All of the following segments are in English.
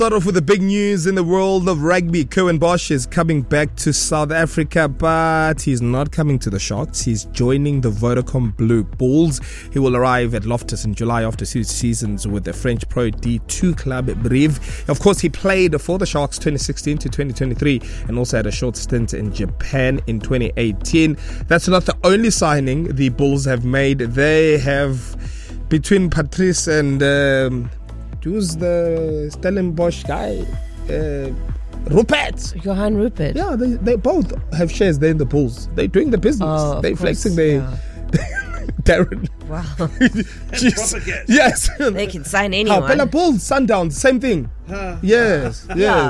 Start off with the big news in the world of rugby. Curwin Bosch is coming back to South Africa, but he's not coming to the Sharks. He's joining the Vodacom Blue Bulls. He will arrive at Loftus in July after 2 seasons with the French Pro D2 club Brive. Of course, he played for the Sharks 2016 to 2023 and also had a short stint in Japan in 2018. That's not the only signing the Bulls have made. They have, between Patrice and who's the Stellenbosch guy? Rupert. Johan Rupert. Yeah, they both have shares there in the Bulls. They're doing the business. They're flexing their... Darren. Wow. Yes. They can sign anyone. Pella Bulls, Sundowns, same thing. Yes.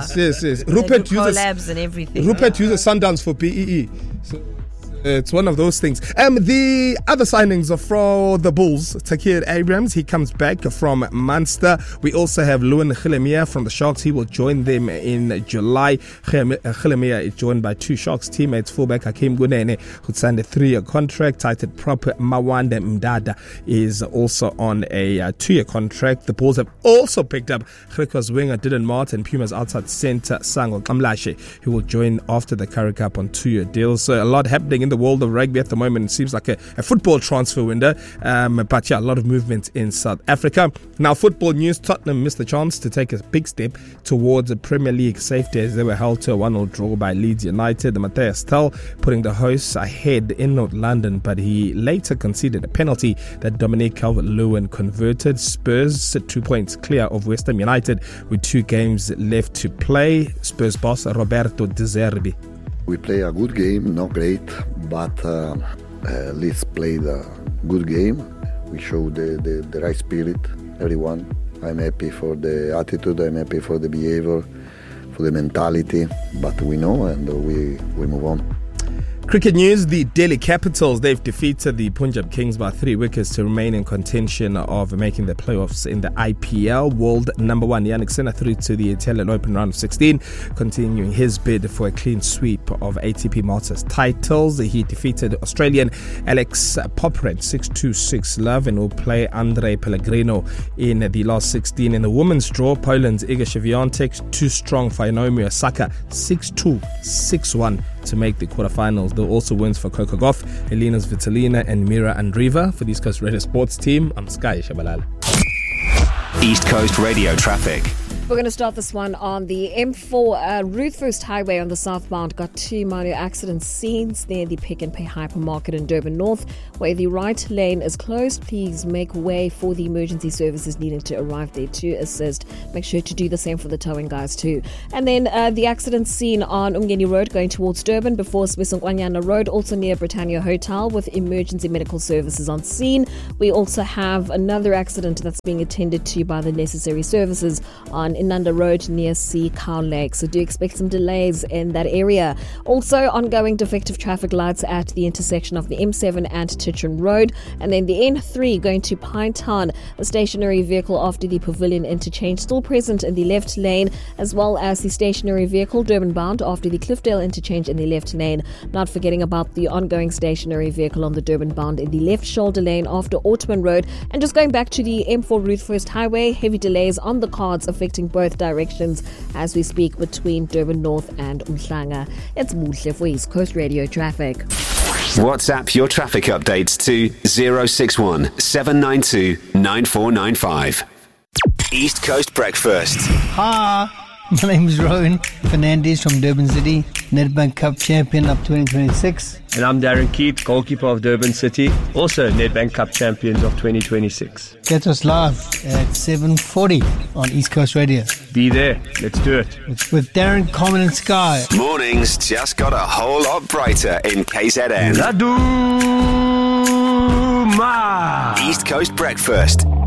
Rupert uses collabs and everything. Rupert uses Sundowns for BEE. So it's one of those things. The other signings are for the Bulls. Takir Abrams, he comes back from Munster. We also have Lewin Chilemia from the Sharks. He will join them in July. Chilemia is joined by 2 Sharks teammates, fullback Hakeem Gunene, who signed a 3-year contract. Tighted prop Mawande Mdada is also on a 2-year contract. The Bulls have also picked up Griquas winger Dylan Martin, Pumas outside centre Sango Kamlashe, who will join after the Currie Cup on 2-year deals. So a lot happening in the world of rugby at the moment. It seems like a football transfer window, but yeah, a lot of movement in South Africa. Now, football news: Tottenham missed the chance to take a big step towards a Premier League safety as they were held to a 1-0 draw by Leeds United. Matthias Tel putting the hosts ahead in North London, but he later conceded a penalty that Dominic Calvert-Lewin converted. Spurs 2 points clear of West Ham United with 2 games left to play. Spurs boss Roberto De Zerbi: we play a good game, not great, but let's play the good game. We show the right spirit, everyone. I'm happy for the attitude, I'm happy for the behavior, for the mentality, but we know and we move on. Cricket news: the Delhi Capitals, they've defeated the Punjab Kings by 3 wickets to remain in contention of making the playoffs in the IPL. World number 1 Yannick Sinner through to the Italian Open round of 16, continuing his bid for a clean sweep of ATP Masters titles. He defeated Australian Alex Popren 6-2, 6-love and will play Andre Pellegrino in the last 16. In the women's draw, Poland's Iga Świątek too strong for Naomi Osaka 6-2, 6-1 to make the quarterfinals. There are also wins for Coco Gauff, Elina Svitolina and Mira Andreeva. For the East Coast Radio Sports team, I'm Sky Shabalala. East Coast Radio traffic. We're going to start this one on the M4 Ruthfirst Highway on the southbound. Got 2 minor accident scenes near the Pick and Pay hypermarket in Durban North, where the right lane is closed. Please make way for the emergency services needing to arrive there to assist. Make sure to do the same for the towing guys too. And then the accident scene on Umgeni Road going towards Durban before Smisongwanyana Road, also near Britannia Hotel, with emergency medical services on scene. We also have another accident that's being attended to by the necessary services on Inanda Road near Sea Cow Lake. So do expect some delays in that area. Also ongoing defective traffic lights at the intersection of the M7 and Titchern Road. And then the N3 going to Pinetown. A stationary vehicle after the Pavilion interchange still present in the left lane, as well as the stationary vehicle Durban bound after the Cliffdale interchange in the left lane. Not forgetting about the ongoing stationary vehicle on the Durban bound in the left shoulder lane after Ottoman Road. And just going back to the M4 Ruthfirst Highway, heavy delays on the cards affecting both directions as we speak between Durban North and Umhlanga. It's Muhle for East Coast Radio Traffic. WhatsApp your traffic updates to 061 792 9495. East Coast Breakfast. Hi, my name is Rowan Fernandez from Durban City, Nedbank Cup champion up 2026. And I'm Darren Keith, goalkeeper of Durban City, also Nedbank Cup champions of 2026. Catch us live at 7:40 on East Coast Radio. Be there, let's do it. It's with Darren, Common and Sky. Mornings just got a whole lot brighter in KZN. Laduma! East Coast Breakfast.